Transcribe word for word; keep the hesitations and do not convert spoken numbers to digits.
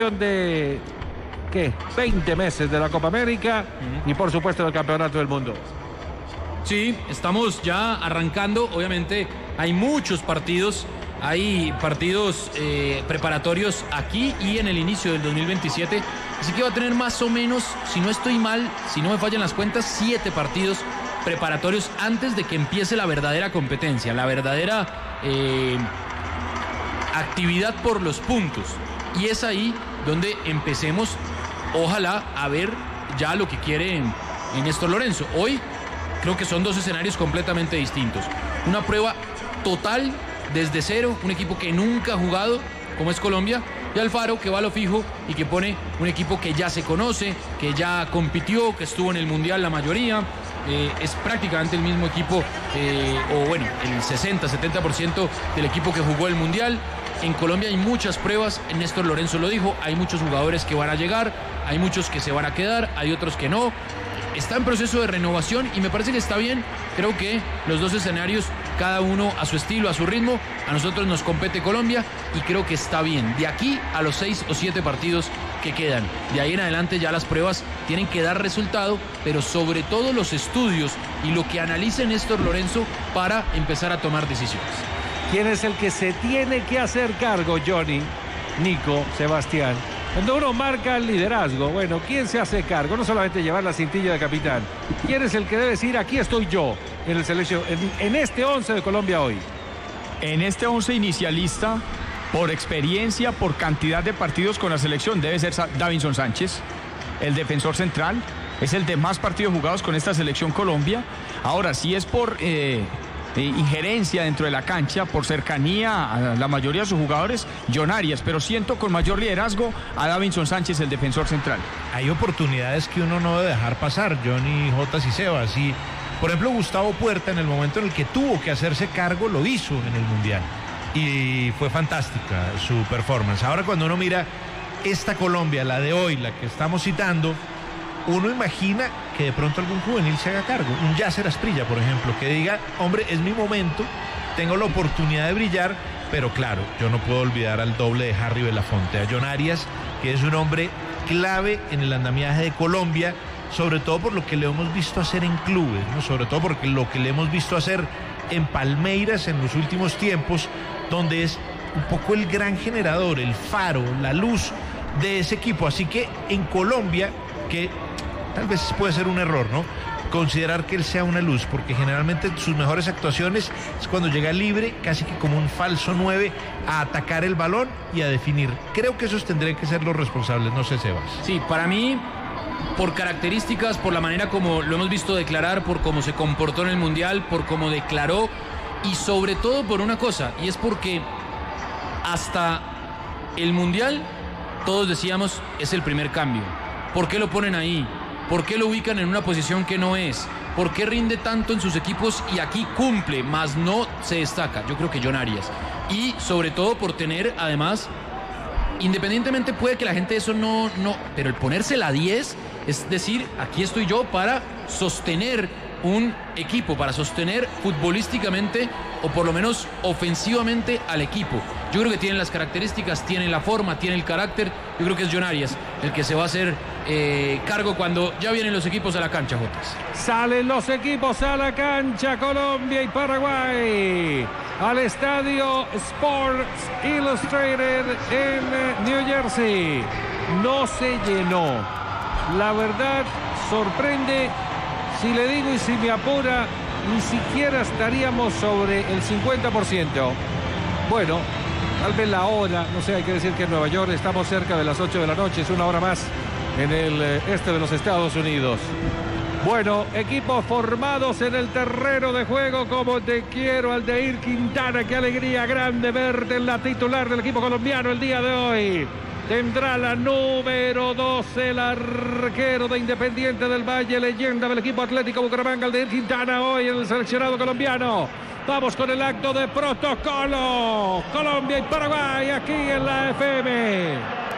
de ¿qué? veinte meses de la Copa América uh-huh. y por supuesto del Campeonato del Mundo. Sí, estamos ya arrancando, obviamente hay muchos partidos, hay partidos eh, preparatorios aquí y en el inicio del dos mil veintisiete, así que va a tener más o menos, si no estoy mal, si no me fallan las cuentas, siete partidos preparatorios antes de que empiece la verdadera competencia, la verdadera eh, actividad por los puntos. Y es ahí donde empecemos, ojalá, a ver ya lo que quiere Néstor Lorenzo. Hoy creo que son dos escenarios completamente distintos. Una prueba total desde cero, un equipo que nunca ha jugado, como es Colombia, y Alfaro, que va a lo fijo y que pone un equipo que ya se conoce, que ya compitió, que estuvo en el Mundial la mayoría. Eh, es prácticamente el mismo equipo, eh, o bueno, el sesenta, setenta por ciento del equipo que jugó el Mundial. En Colombia hay muchas pruebas, Néstor Lorenzo lo dijo, hay muchos jugadores que van a llegar, hay muchos que se van a quedar, hay otros que no. Está en proceso de renovación y me parece que está bien. Creo que los dos escenarios, cada uno a su estilo, a su ritmo. A nosotros nos compete Colombia y creo que está bien. De aquí a los seis o siete partidos que quedan. De ahí en adelante ya las pruebas tienen que dar resultado, pero sobre todo los estudios y lo que analice Néstor Lorenzo para empezar a tomar decisiones. ¿Quién es el que se tiene que hacer cargo, Johnny, Nico, Sebastián? Cuando uno marca el liderazgo, bueno, ¿quién se hace cargo? No solamente llevar la cintilla de capitán. ¿Quién es el que debe decir, aquí estoy yo, en el selección, en, en este once de Colombia hoy? En este once inicialista, por experiencia, por cantidad de partidos con la selección, debe ser Davinson Sánchez, el defensor central. Es el de más partidos jugados con esta selección Colombia. Ahora, si es por eh, eh, injerencia dentro de la cancha, por cercanía a la mayoría de sus jugadores, John Arias, pero siento con mayor liderazgo a Davinson Sánchez, el defensor central. Hay oportunidades que uno no debe dejar pasar, Johnny, Jotas y Sebas. Y, por ejemplo, Gustavo Puerta, en el momento en el que tuvo que hacerse cargo, lo hizo en el Mundial. Y fue fantástica su performance. Ahora, cuando uno mira esta Colombia, la de hoy, la que estamos citando, uno imagina que de pronto algún juvenil se haga cargo, un Yasser Asprilla, por ejemplo, que diga, hombre, es mi momento, tengo la oportunidad de brillar, pero claro, yo no puedo olvidar al doble de Harry Belafonte, a John Arias, que es un hombre clave en el andamiaje de Colombia, sobre todo por lo que le hemos visto hacer en clubes, ¿no? Sobre todo porque lo que le hemos visto hacer en Palmeiras en los últimos tiempos, donde es un poco el gran generador, el faro, la luz de ese equipo. Así que en Colombia, que tal vez puede ser un error, ¿no?, considerar que él sea una luz, porque generalmente sus mejores actuaciones es cuando llega libre, casi que como un falso nueve, a atacar el balón y a definir. Creo que esos tendrían que ser los responsables, no sé, Sebas. Sí, para mí, por características, por la manera como lo hemos visto declarar, por cómo se comportó en el Mundial, por cómo declaró, y sobre todo por una cosa, y es porque hasta el Mundial todos decíamos, es el primer cambio. ¿Por qué lo ponen ahí? ¿Por qué lo ubican en una posición que no es? ¿Por qué rinde tanto en sus equipos y aquí cumple, más no se destaca? Yo creo que John Arias. Y sobre todo por tener, además, independientemente puede que la gente eso no, no, pero el ponerse la diez, es decir, aquí estoy yo para sostener un equipo, para sostener futbolísticamente o por lo menos ofensivamente al equipo. Yo creo que tienen las características, tiene la forma, tiene el carácter. Yo creo que es John Arias el que se va a hacer eh, cargo cuando ya vienen los equipos a la cancha, Jotas. Salen los equipos a la cancha, Colombia y Paraguay, al estadio Sports Illustrated en New Jersey. No se llenó. La verdad, sorprende. Si le digo y si me apura, ni siquiera estaríamos sobre el cincuenta por ciento. Bueno, tal vez la hora, no sé, hay que decir que en Nueva York estamos cerca de las ocho de la noche, es una hora más en el este de los Estados Unidos. Bueno, equipos formados en el terreno de juego, como te quiero, Aldair Quintana. Qué alegría grande verte en la titular del equipo colombiano el día de hoy. Tendrá la número doce, el arquero de Independiente del Valle, leyenda del equipo Atlético Bucaramanga, Aldair Quintana, hoy en el seleccionado colombiano. Vamos con el acto de protocolo. Colombia y Paraguay aquí en la F M.